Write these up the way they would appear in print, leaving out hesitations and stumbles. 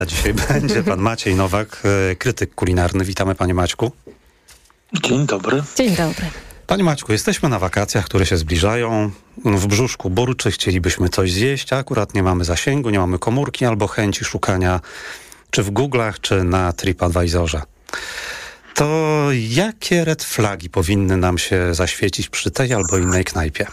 A dzisiaj będzie pan Maciej Nowak, krytyk kulinarny. Witamy, panie Maćku. Dzień dobry. Dzień dobry. Panie Maćku, jesteśmy na wakacjach, które się zbliżają. W brzuszku burczy, chcielibyśmy coś zjeść, a akurat nie mamy zasięgu, nie mamy komórki albo chęci szukania czy w Google'ach, czy na TripAdvisorze. To jakie red flagi powinny nam się zaświecić przy tej albo innej knajpie?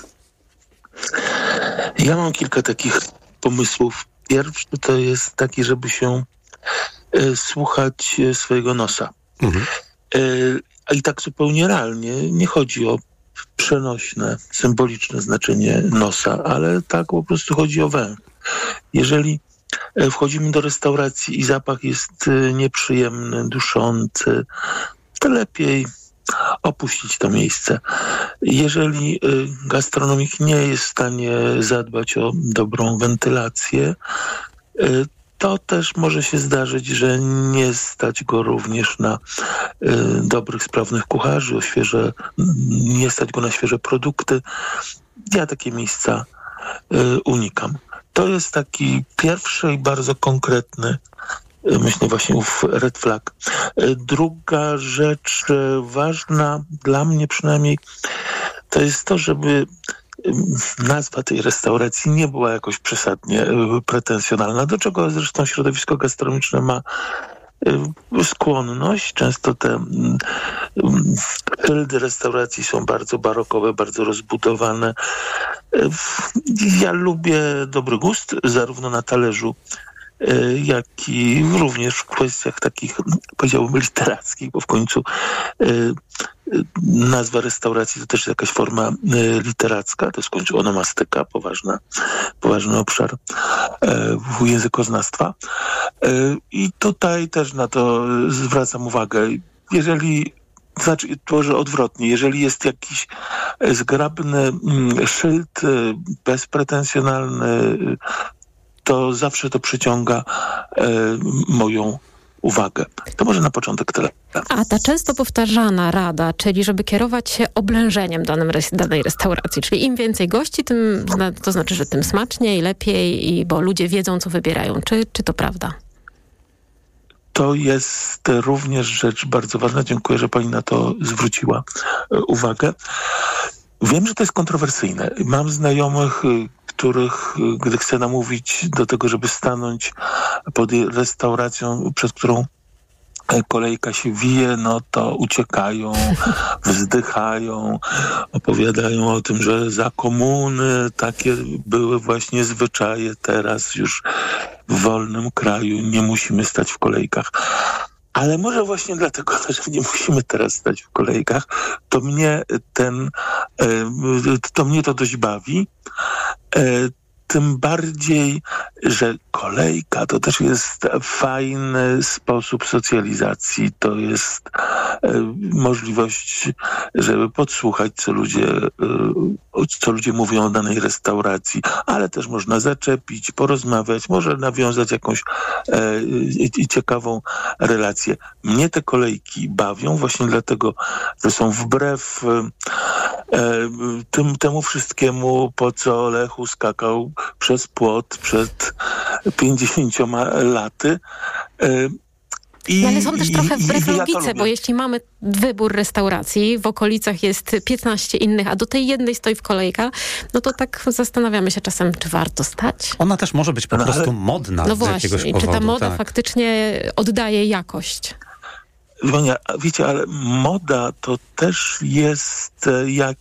Ja mam kilka takich pomysłów. Pierwszy to jest taki, żeby się słuchać swojego nosa. A i tak zupełnie realnie. Nie chodzi o przenośne, symboliczne znaczenie nosa, ale tak po prostu chodzi o węch. Jeżeli wchodzimy do restauracji i zapach jest nieprzyjemny, duszący, to lepiej opuścić to miejsce. Jeżeli gastronomik nie jest w stanie zadbać o dobrą wentylację, to też może się zdarzyć, że nie stać go również na dobrych, sprawnych kucharzy, nie stać go na świeże produkty. Ja takie miejsca unikam. To jest taki pierwszy i bardzo konkretny, myślę, właśnie ów red flag. Druga rzecz ważna dla mnie przynajmniej, to jest to, żeby nazwa tej restauracji nie była jakoś przesadnie pretensjonalna, do czego zresztą środowisko gastronomiczne ma skłonność. Często te szyldy restauracji są bardzo barokowe, bardzo rozbudowane. Ja lubię dobry gust, zarówno na talerzu, jak i również w kwestiach takich, powiedziałbym, literackich, bo w końcu nazwa restauracji to też jakaś forma literacka, to jest w końcu onomastyka, poważny obszar językoznawstwa. I tutaj też na to zwracam uwagę. Może odwrotnie, jeżeli jest jakiś zgrabny szyld, bezpretensjonalny, to zawsze to przyciąga moją uwagę. To może na początek tyle. A ta często powtarzana rada, czyli żeby kierować się oblężeniem danej restauracji, czyli im więcej gości, to znaczy, że tym smaczniej, lepiej, bo ludzie wiedzą, co wybierają. Czy to prawda? To jest również rzecz bardzo ważna. Dziękuję, że pani na to zwróciła uwagę. Wiem, że to jest kontrowersyjne. Mam znajomych, których, gdy chcę namówić do tego, żeby stanąć pod restauracją, przed którą kolejka się wije, no to uciekają, wzdychają, opowiadają o tym, że za komuny takie były właśnie zwyczaje, teraz już w wolnym kraju nie musimy stać w kolejkach. Ale może właśnie dlatego, że nie musimy teraz stać w kolejkach, to mnie to dość bawi. Tym bardziej, że kolejka to też jest fajny sposób socjalizacji. To jest możliwość, żeby podsłuchać, co ludzie mówią o danej restauracji, ale też można zaczepić, porozmawiać, może nawiązać jakąś ciekawą relację. Mnie te kolejki bawią właśnie dlatego, że są wbrew temu wszystkiemu, po co Lechu skakał przez płot przed 50 laty. Ale są też trochę wbrew logice, bo jeśli mamy wybór restauracji, w okolicach jest 15 innych, a do tej jednej stoi w kolejka, no to tak zastanawiamy się czasem, czy warto stać. Ona też może być po prostu modna z jakiegoś powodu. Czy ta moda faktycznie oddaje jakość? Wiecie, ale moda to też jest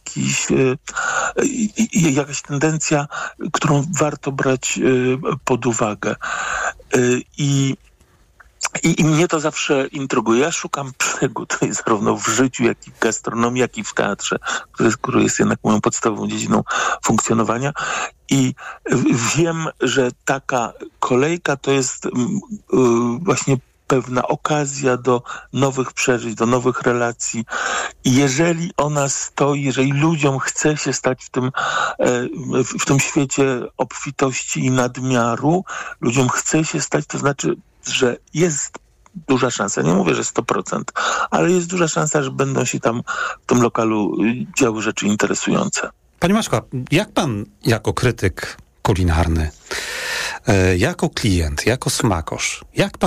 jakaś tendencja, którą warto brać pod uwagę. I mnie to zawsze intryguje. Ja szukam przygód zarówno w życiu, jak i w gastronomii, jak i w teatrze, który jest jednak moją podstawową dziedziną funkcjonowania. I wiem, że taka kolejka to jest właśnie pewna okazja do nowych przeżyć, do nowych relacji. I jeżeli ona stoi, jeżeli ludziom chce się stać w tym świecie obfitości i nadmiaru, ludziom chce się stać, to znaczy, że jest duża szansa, nie mówię, że 100%, ale jest duża szansa, że będą się tam w tym lokalu działy rzeczy interesujące. Panie Maćku, jak pan jako krytyk kulinarny Jako klient, jako smakosz, jak pan